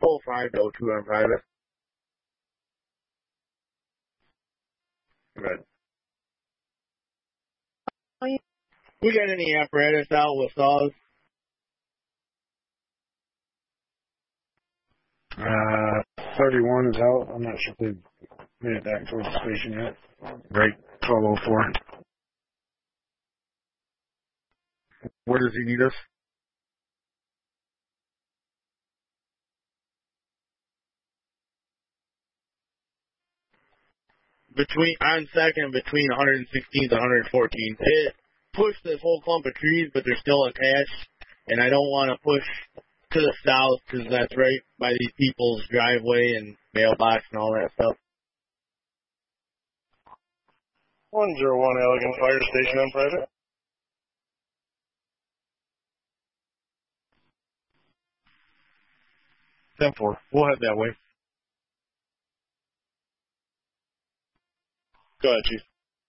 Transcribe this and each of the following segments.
0502 on private. Good. We got any apparatus out with saws? 31 is out. I'm not sure if they've made it back towards the station yet. Right, 1204. Where does he need us? On second, between 116th and 114th. It pushed this whole clump of trees, but there's still attached, and I don't want to push to the south because that's right by these people's driveway and mailbox and all that stuff. 101 Allegan Fire Station on private. Ten-4. We'll head that way. Go ahead, Chief.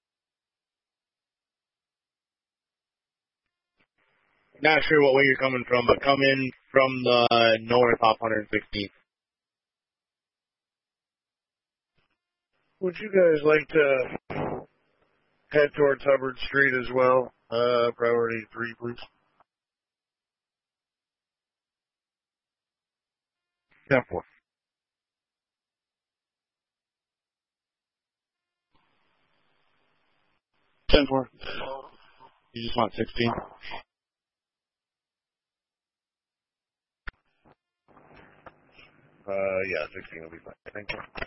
Not sure what way you're coming from, but come in from the north off 116th. Would you guys like to head towards Hubbard Street as well? Priority 3, please. 10-4. 10-4. You just want 16? Yeah, 16 will be fine. Thank you.